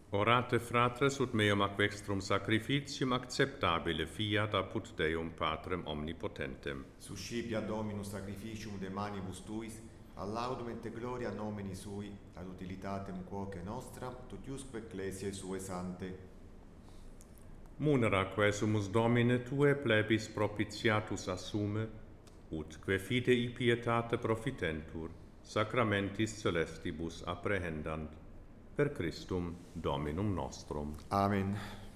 Orate fratres ut meum ac vextrum sacrificium acceptabile fiat apud Deum Patrem omnipotentem. Suscipia Dominus sacrificium de manibus tuis, ad laudum et gloria nomini sui, ad utilitatem quoque nostra, totiusque ecclesiae sue sante. Munera quesumus Domine Tue plebis propitiatus assume, ut que fidei pietate profitentur, sacramentis celestibus apprehendant, per Christum Dominum nostrum. Amen.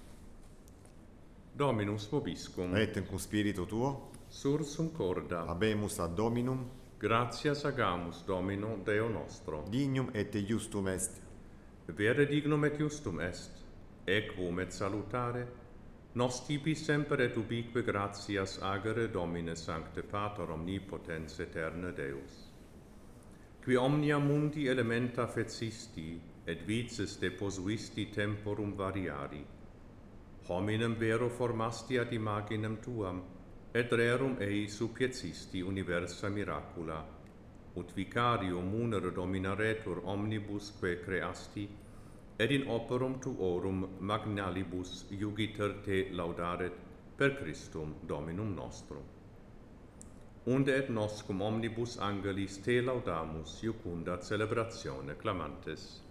Dominus vobiscum. Et cum spiritu tuo, Sursum corda. habemus ad Dominum, Gratias agamus Domino Deo nostro. dignum et justum est. Vere dignum et justum est, equum et salutare, nos tibi semper et ubique gratias agere Domine Sancte Pater omnipotens aeterne Deus. Qui omnia mundi elementa fecisti, et vices deposuisti temporum variari, hominem vero formasti ad imaginem tuam, et rerum ei supiecisti universa miracula, ut vicarium munere dominaretur omnibus que creasti, et in operum tuorum magnalibus iugiter te laudaret per Christum Dominum nostrum. Unde et nos cum omnibus angelis te laudamus iucunda celebratione clamantes.